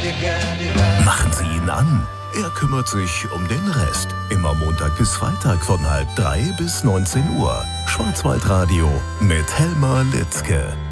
Machen Sie ihn an. Er kümmert sich um den Rest. Immer Montag bis Freitag von 12:30 bis 19 Uhr. Schwarzwaldradio mit Helmer Litzke.